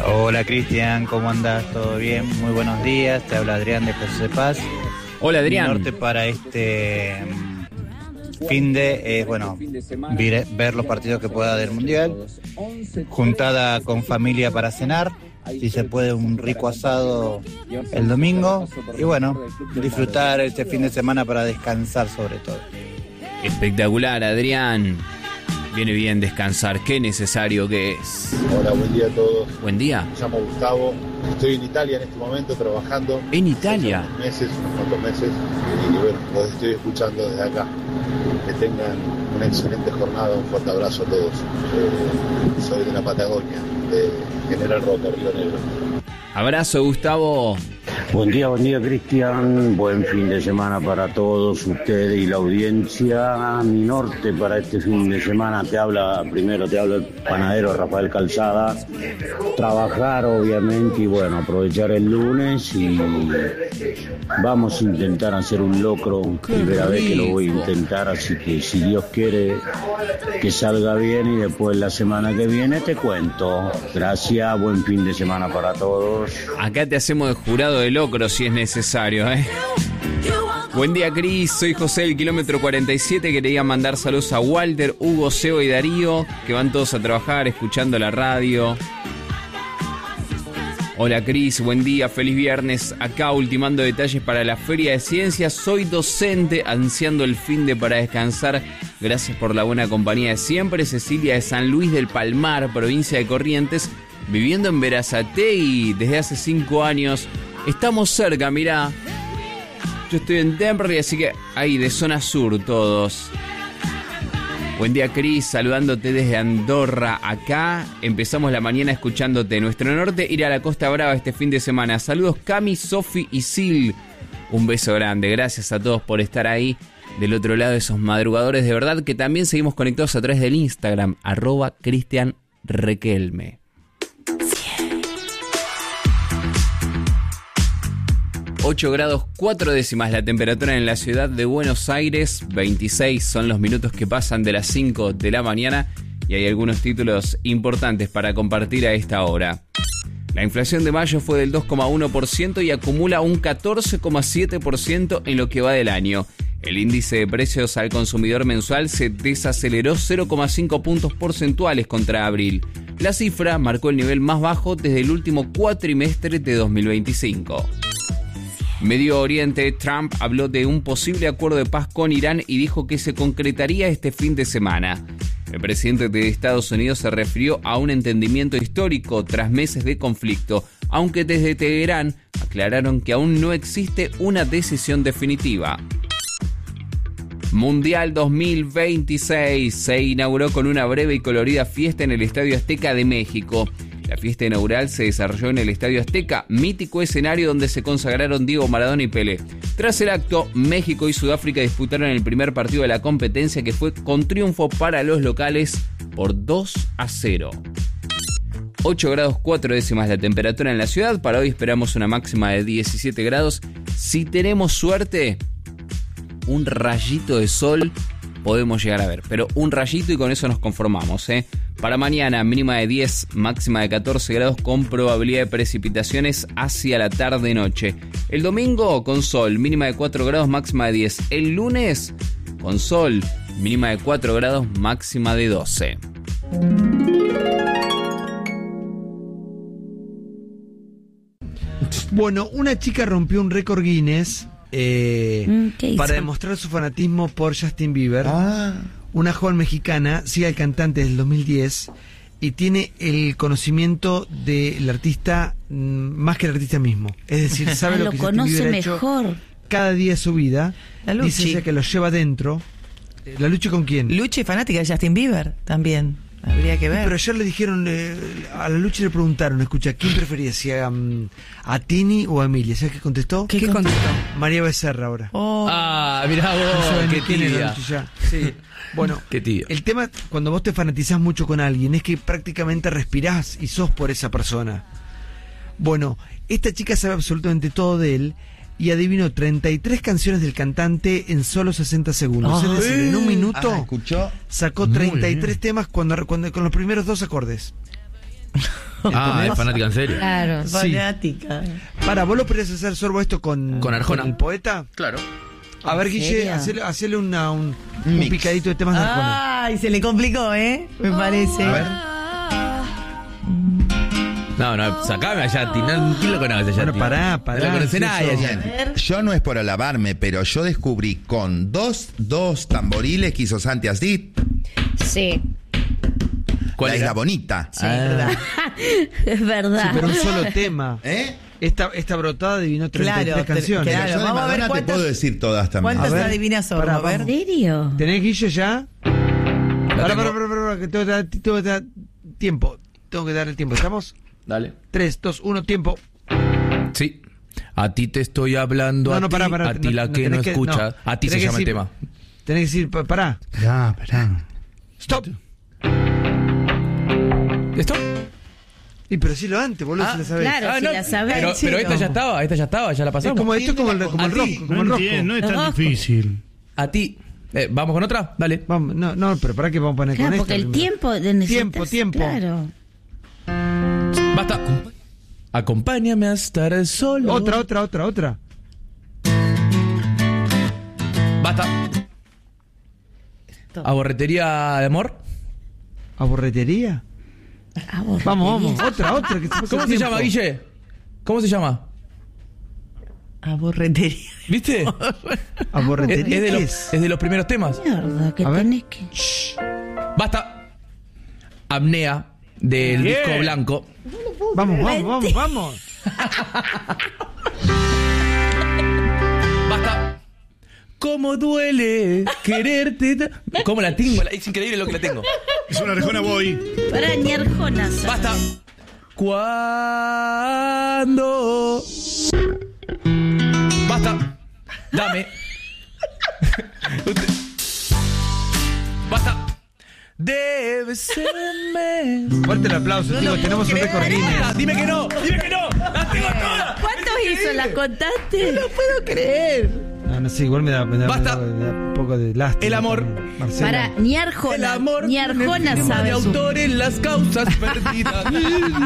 Hola Cristian, ¿cómo andas? ¿Todo bien? Muy buenos días, te habla Adrián de José Paz. Hola Adrián. Mi norte para este fin de, ver los partidos que pueda del Mundial, juntada con familia para cenar, si se puede un rico asado el domingo y bueno, disfrutar este fin de semana para descansar sobre todo. Espectacular Adrián. Viene bien descansar, qué necesario que es. Hola, buen día a todos. Buen día. Me llamo Gustavo, estoy en Italia en este momento trabajando. ¿En Italia? Unos cuantos meses, y bueno, los estoy escuchando desde acá. Que tengan una excelente jornada, un fuerte abrazo a todos. Soy de la Patagonia, de General Roca, Río Negro. Abrazo Gustavo. Buen día Cristian, buen fin de semana para todos ustedes y la audiencia. Mi norte para este fin de semana te habla el panadero Rafael Calzada. Trabajar obviamente y bueno, aprovechar el lunes y vamos a intentar hacer un locro, primera vez que lo voy a intentar, así que si Dios quiere que salga bien y después la semana que viene te cuento. Gracias, buen fin de semana para todos. Acá te hacemos de jurado de locro si es necesario, Buen día Cris, soy José del kilómetro 47, quería mandar saludos a Walter, Hugo, Seo y Darío, que van todos a trabajar escuchando la radio. Hola Cris, buen día, feliz viernes, acá ultimando detalles para la Feria de Ciencias, soy docente, ansiando el fin de para descansar, gracias por la buena compañía de siempre, Cecilia de San Luis del Palmar, provincia de Corrientes, viviendo en Berazategui desde hace 5 años, estamos cerca, mirá. Yo estoy en Temperley, así que ahí, de zona sur todos. Buen día, Cris, saludándote desde Andorra. Acá empezamos la mañana escuchándote. Nuestro norte, ir a la Costa Brava este fin de semana. Saludos, Cami, Sofi y Sil. Un beso grande. Gracias a todos por estar ahí del otro lado de esos madrugadores. De verdad que también seguimos conectados a través del Instagram, @CristianRequelme. 8 grados 4 décimas la temperatura en la ciudad de Buenos Aires, 26 son los minutos que pasan de las 5 de la mañana y hay algunos títulos importantes para compartir a esta hora. La inflación de mayo fue del 2,1% y acumula un 14,7% en lo que va del año. El índice de precios al consumidor mensual se desaceleró 0,5 puntos porcentuales contra abril. La cifra marcó el nivel más bajo desde el último cuatrimestre de 2025. Medio Oriente, Trump habló de un posible acuerdo de paz con Irán y dijo que se concretaría este fin de semana. El presidente de Estados Unidos se refirió a un entendimiento histórico tras meses de conflicto, aunque desde Teherán aclararon que aún no existe una decisión definitiva. Mundial 2026 se inauguró con una breve y colorida fiesta en el Estadio Azteca de México. La fiesta inaugural se desarrolló en el Estadio Azteca, mítico escenario donde se consagraron Diego Maradona y Pelé. Tras el acto, México y Sudáfrica disputaron el primer partido de la competencia, que fue con triunfo para los locales por 2-0. 8 grados 4 décimas la temperatura en la ciudad. Para hoy esperamos una máxima de 17 grados. Si tenemos suerte, un rayito de sol podemos llegar a ver, pero un rayito y con eso nos conformamos, Para mañana, mínima de 10, máxima de 14 grados con probabilidad de precipitaciones hacia la tarde-noche. El domingo con sol, mínima de 4 grados, máxima de 10. El lunes con sol, mínima de 4 grados, máxima de 12. Bueno, una chica rompió un récord Guinness para demostrar su fanatismo por Justin Bieber. Una joven mexicana sigue al cantante desde el 2010 y tiene el conocimiento del artista más que el artista mismo. Es decir, sabe lo que Justin Bieber ha hecho cada día de su vida. Dice ella que lo lleva dentro. ¿La Luchi con quién? Luchi, fanática de Justin Bieber también. Habría que ver. Pero ayer le dijeron, a la Luchi le preguntaron, escucha, ¿quién prefería? Si a Tini o a Emilia. ¿Sabes qué contestó? ¿Qué contestó? María Becerra ahora. Mirá vos, qué tibia. Sí. Bueno, qué tibia. El tema, cuando vos te fanatizás mucho con alguien, es que prácticamente respirás y sos por esa persona. Bueno, esta chica sabe absolutamente todo de él y adivinó 33 canciones del cantante en solo 60 segundos. Es decir, en un minuto sacó 33 temas cuando con los primeros 2 acordes. Ah, es fanática en serio. Claro. Sí. Fanática. ¿Vos lo podrías hacer, Sorbo, esto con Arjona? ¿con el poeta? Claro. A ver, Guille, hacele un picadito de temas de Arjona. Ay, se le complicó, Me parece. A ver. No, sacame a Yati. ¿Quién lo conoce, Yati? Bueno, pará. No lo conoce nadie, Yati. Yo no es por alabarme, pero yo descubrí con dos tamboriles que hizo Santi Asdit. Sí. ¿Cuál La era? Isla Bonita. Sí, es verdad. Es verdad. Sí, pero un solo tema. Esta brotada adivinó 33 canciones. Claro, Yo de vamos a ver Madonna te puedo decir todas también. ¿Cuántas A ver, adivinas Sorbo? A ver. ¿En serio? ¿Tenés, Guille, ya? Pará, que tengo que dar tiempo. Tengo que dar el tiempo. ¿Estamos? Dale. 3, 2, 1, tiempo. Sí. A ti te estoy hablando, Pará. a ti la que no escucha. A ti se llama el tema. Tenés que decir, pará. Pará. Stop. ¿Esto? Y pero si lo antes, boludo, si la sabés. Claro, si la sabés. Pero esta ya estaba, ya la pasamos. Esto es como el rock, como el rock. No es tan difícil. A ti. ¿Vamos con otra? Dale. Vamos, no, pero ¿para qué vamos a poner Claro, con porque esto? el tiempo necesitas, Tiempo. Claro. Basta. Acompáñame a estar solo. Otra. Basta. ¿Aborretería de amor? ¿Aborretería? Vamos. Otra. Que ¿Cómo se llama, Guille? ¿Cómo se llama? Aborretería. ¿Viste? ¿Aborretería? Es de los primeros temas. Mierda, que A ver. tenés que... Basta. Apnea del disco blanco. Vamos. Basta. ¿Cómo duele quererte? ¿Cómo la tengo? Es increíble lo que la tengo. Es una Arjona Boy. Para ni Arjona, ¿sabes? Basta. ¿Cuándo? Basta. Dame. Basta. Debe ser el mes. Fuerte el aplauso, chicos. Tenemos un récord Guinness. Dime que no. Las tengo todas. ¿Cuántos hizo? ¿Las contaste? No puedo creer. No sé, igual me da Basta. un poco de lástima. El amor. también, Marcela. Para, ni Arjona. El amor. Ni Arjona de sabe su... autor en las causas perdidas. No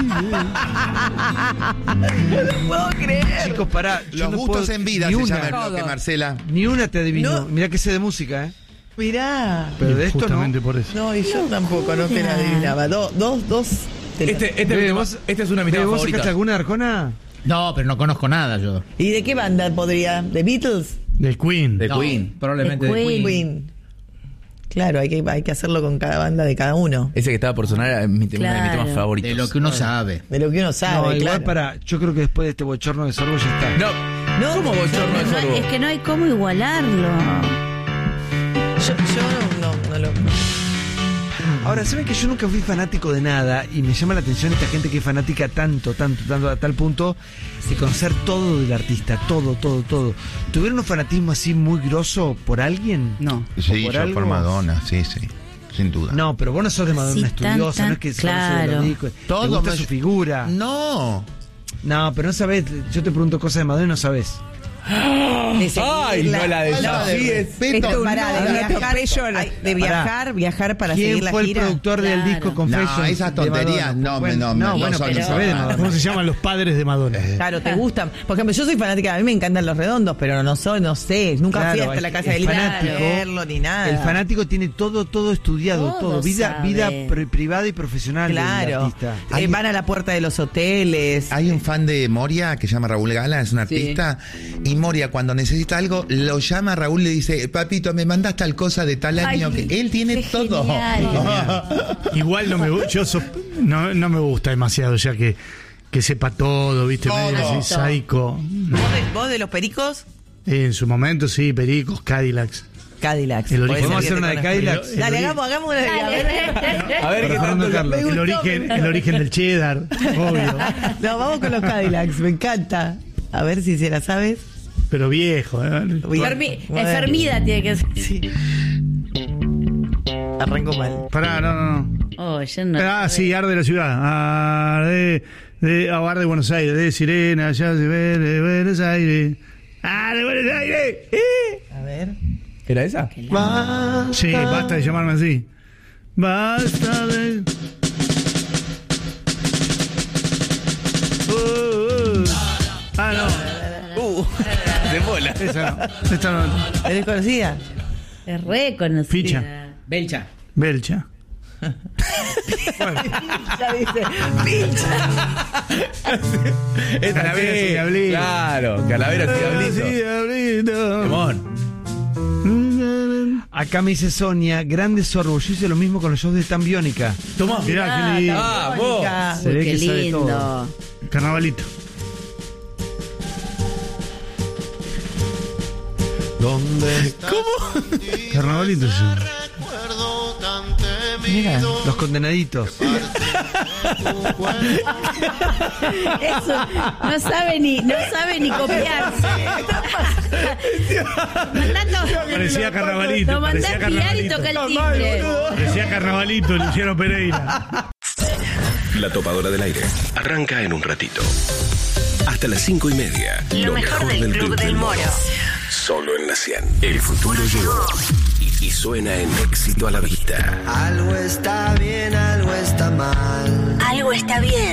puedo creer. Chicos, pará. yo Los no gustos puedo- en vida ni se una. llama el bloque, Marcela. Ni una te adivino. No. Mirá que sé de música, Mirá. Pero de esto Justamente no. por eso. No, y yo tampoco, no te la adivinaba. Dos. Bebe, Esta es una de mis Bebe, ¿vos favoritas. sacaste alguna de Arjona? No, pero no conozco nada yo. ¿Y de qué banda podría? ¿De Beatles? Del Queen. De No, Queen. Probablemente De de Queen. Queen. Claro, hay que hacerlo con cada banda de cada uno. Ese que estaba por sonar era uno de mis Claro. temas favoritos. De lo que uno sabe. De lo que uno sabe, No, igual claro. yo creo que después de este bochorno de Sorbo ya está. No. ¿Cómo bochorno de sorbo? Es que no hay cómo igualarlo. Yo no lo... Ahora, ¿saben que yo nunca fui fanático de nada? Y me llama la atención esta gente que es fanática tanto, a tal punto de conocer todo del artista, todo. ¿Tuvieron un fanatismo así muy grosso por alguien? No. Sí, ¿Por yo algo? por Madonna, sí, sin duda. No, pero vos no sos de Madonna Así estudiosa, no es que claro. conoces los discos. Todo ¿Te gusta me- su figura? No. No, pero no sabés, yo te pregunto cosas de Madonna y no sabés. Ay, no la desafíes. Esto, pará, no, de viajar para ¿Quién seguir la fue gira. el productor del Claro. disco Confessions? No, esas de tonterías, Madonna? no, Bueno, no bueno, son pero esas. sabés de ¿Cómo Madonna. se llaman los padres de Madonna? Claro, te gustan. Por ejemplo, yo soy fanática, a mí me encantan los redondos, pero no sé, nunca fui Claro, hasta la el- casa de el Lila a fanático- verlo ni nada. El fanático tiene todo estudiado, Todo vida sabe. privada y profesional del Claro. artista. Van a la puerta de los hoteles. Hay un fan de Moria que se llama Raúl Gala, es un artista, y Moria cuando necesita algo lo llama a Raúl y le dice, papito, me mandas tal cosa de tal año, Ay, que él tiene qué todo. genial. Igual no me gusta demasiado ya que sepa todo, ¿viste? Todo. Medio así, psycho. ¿Vos de los pericos? En su momento sí, Pericos, Cadillacs. Cadillacs. El origen. ¿Podemos hacer una de Cadillacs? Dale, hagamos una de Cadillacs. A ver, ¿qué Fernando tal? Carlos. El origen del cheddar, obvio. No, vamos con los Cadillacs, me encanta. A ver si se la sabes. Pero viejo, ¿eh? Enfermida tiene que ser. Sí. Arranco mal. Pará, no. Oh, yo no. Sí, arde la ciudad. Arde Buenos Aires, de Sirena, ya se ve de Buenos Aires. ¡Arde Buenos Aires! A ver. ¿Era esa? Sí, basta de llamarme así. Basta de... Esa no. Esta no. ¿Es desconocida? Es reconocida. Ficha. Belcha. Belcha. Ya dice, pincha. Calavera sin diablito. Claro, Calavera sin diablito. Simón. Acá me dice Sonia, grande sorbo. Yo hice lo mismo con los shows de Tambiónica. Tomá, mirá, qué lindo. vos. Se ve Qué que sabe lindo. todo. Carnavalito. ¿Cómo? Carnavalito sí. Mira, los condenaditos. Eso, no sabe ni copiarse. Parecía Carnavalito. Lo mandás Parecía a pillar y Carnavalito. toca el timbre. Parecía Carnavalito, Luciano Pereira. La topadora del aire arranca en un ratito. Hasta las 5:30. Lo mejor del Club del Moro. Solo en la 100. El futuro llegó. Y suena en éxito a la vista. Algo está bien, algo está mal. Algo está bien.